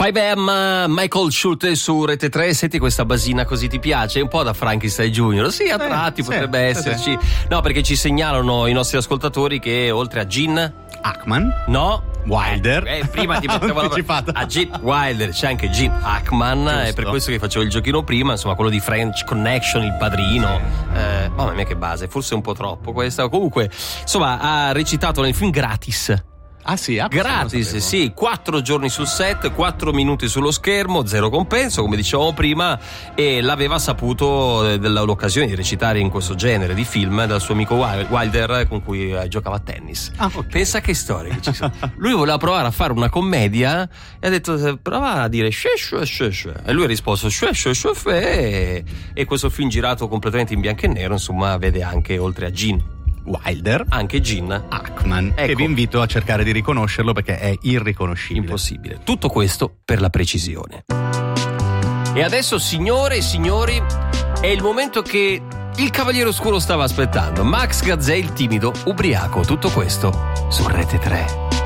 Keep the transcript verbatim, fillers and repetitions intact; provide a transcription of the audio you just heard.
cinque M, Michael Schulte su Rete tre. Senti questa basina così, ti piace? È un po' da Frankenstein Junior. Sì, a tratti eh, potrebbe sì, esserci. Sì. No, perché ci segnalano i nostri ascoltatori che oltre a Gene Hackman, no, Wilder, eh, prima ti mettevo la... a Gene Wilder c'è anche Gene Hackman. Giusto. È per questo che facevo il giochino prima, insomma, quello di French Connection, il padrino. Eh, mamma mia che base, forse un po' troppo questa. Comunque, insomma, ha recitato nel film gratis. Ah sì, ah, gratis, sì, quattro giorni sul set, quattro minuti sullo schermo, zero compenso, come dicevamo prima, e l'aveva saputo dell'occasione di recitare in questo genere di film dal suo amico Wilder con cui giocava a tennis. Ah, okay. Pensa che storie che ci sono. Lui voleva provare a fare una commedia e ha detto prova a dire shue shue shue shue, e lui ha risposto shue shue shue e, e questo film girato completamente in bianco e nero, insomma, vede anche, oltre a Gene Wilder, anche Gene Hackman, ecco. Che vi invito a cercare di riconoscerlo perché è irriconoscibile. Impossibile. Tutto questo per la precisione. E adesso, signore e signori, è il momento che il Cavaliere Oscuro stava aspettando. Max Gazzè, il timido ubriaco. Tutto questo su Rete tre.